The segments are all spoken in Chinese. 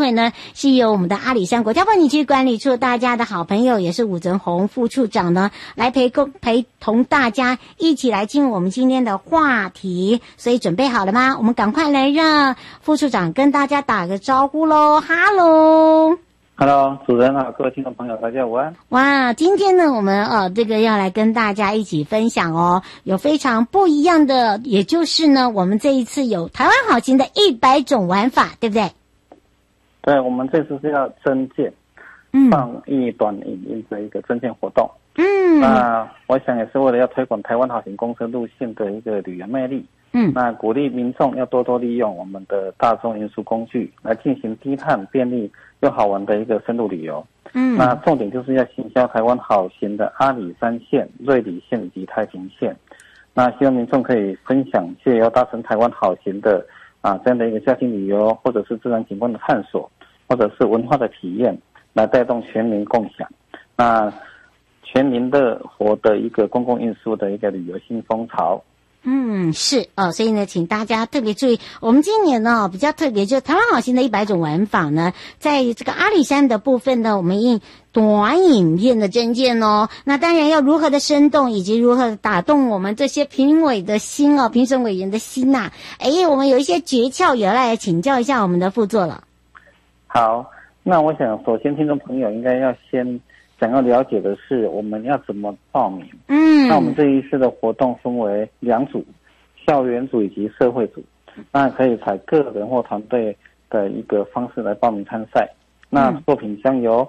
会呢是由我们的阿里山国家风景区管理处大家的好朋友，也是武泽宏副处长呢，来陪同大家一起来进入我们今天的话题。所以准备好了吗？我们赶快来让副处长跟大家打个招呼咯。哈喽。 Hello， 主持人好，各位听众朋友，大家午安。 哇，今天呢，我们这个要来跟大家一起分享哦，有非常不一样的，也就是呢，我们这一次有台湾好行的100种玩法，对不对？ 对，我们这次是要征件，放一短影音的一个征件活动。那我想也是为了要推广台湾好行公车路线的一个旅游魅力。那鼓励民众要多多利用我们的大众运输工具来进行低碳、便利又好玩的一个深度旅游。那重点就是要行销台湾好行的阿里山线、瑞里线以及太平线。那希望民众可以分享，借由搭乘台湾好行的这样的一个家庭旅游，或者是自然景观的探索，或者是文化的体验，来带动全民共享。那全民乐活的一个公共运输的一个旅游新风潮。 是所以呢，请大家特别注意，我们今年呢比较特别，就是台湾好行的100种玩法呢，在这个阿里山的部分呢，我们印短影片的征件哦。那当然要如何的生动，以及如何的打动我们这些评委的心哦，评审委员的心呐。我们有一些诀窍，也要来请教一下我们的副座了。 好，那我想首先听众朋友应该要先想要了解的是我们要怎么报名。那我们这一次的活动分为2组，校园组以及社会组。那可以采个人或团队的一个方式来报名参赛。那作品将有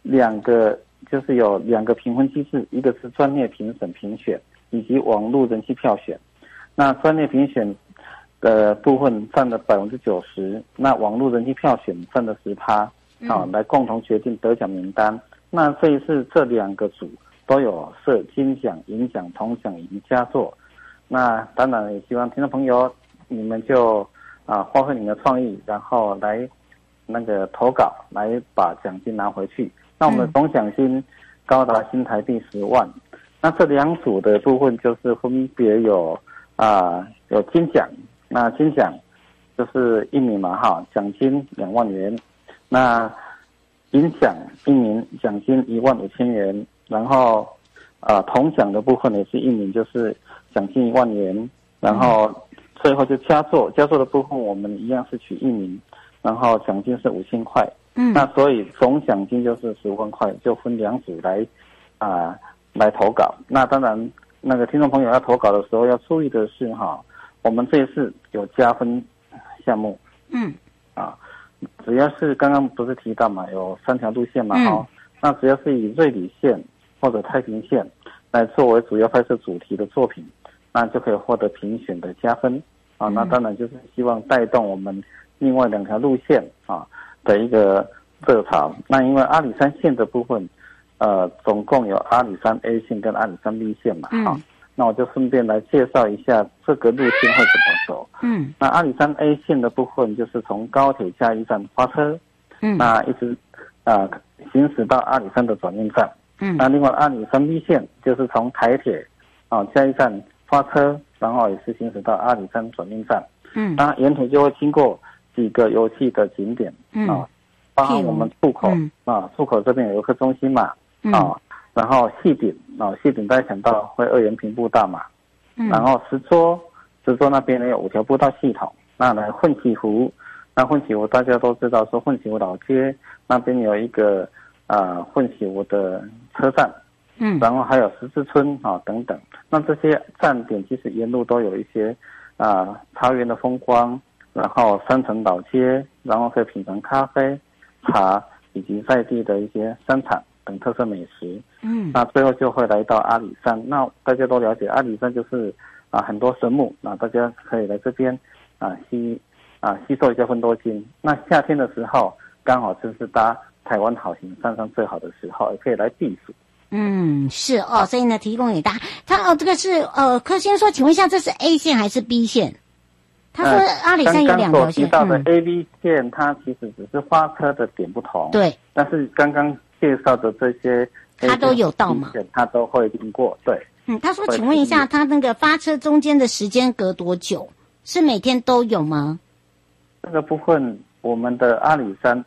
2个评分机制，一个是专业评审评选，以及网络人气票选。那专业评选的部分占了90%，那网络人气票选占了10%，来共同决定得奖名单。那这一次这2个组都有设金奖、银奖、铜奖以及佳作。那当然也希望听众朋友你们就发挥你们的创意，然后来那个投稿，来把奖金拿回去。那我们的总奖金高达新台币10万。那这2组的部分就是分别有金奖，那金奖就是1名嘛奖金2万元。那银奖1名奖金15000元，然后铜奖的部分也是1名，就是奖金1万元，然后最后就佳作的部分我们一样是取1名，然后奖金是5000块。那所以总奖金就是10万块，就分2组来投稿。那当然那个听众朋友要投稿的时候要注意的是我们这一次有加分项目。只要是刚刚不是提到嘛，有3条路线嘛那只要是以瑞里线或者太平线来作为主要拍摄主题的作品，那就可以获得评选的加分那当然就是希望带动我们另外2条路线的一个热潮。那因为阿里山线的部分总共有阿里山 A 线跟阿里山 B 线嘛那我就顺便来介绍一下这个路线会怎么走。那阿里山 A 线的部分就是从高铁嘉义站发车，那一直行驶到阿里山的转运站。那另外阿里山 B 线就是从台铁嘉义站发车，然后也是行驶到阿里山转运站。那沿途就会经过几个游憩的景点包含我们出口出口这边有游客中心嘛然后细顶大家想到会2元平步道嘛然后石桌那边呢有5条步道系统。那来混起湖，那混起湖大家都知道说混起湖老街那边有一个混起湖的车站然后还有十字村等等。那这些站点其实沿路都有一些茶园的风光，然后山城老街，然后可以品尝咖啡、茶以及在地的一些山产等特色美食。那最后就会来到阿里山。那大家都了解阿里山就是很多神木，那大家可以来这边吸收一下芬多精。那夏天的时候刚好就是搭台湾好行上山最好的时候，也可以来避暑。 是所以呢提供给大家。他这个是柯先说，请问一下这是 A 线还是 B 线？他说阿里山有2条线。 刚刚所提到的 A、B 线它其实只是发车的点不同。 对。 但是刚刚介绍的这些他都有到吗？ 他都会经过。对。 他说请问一下他那个发车中间的时间隔多久？是每天都有吗？ 这个部分我们的阿里山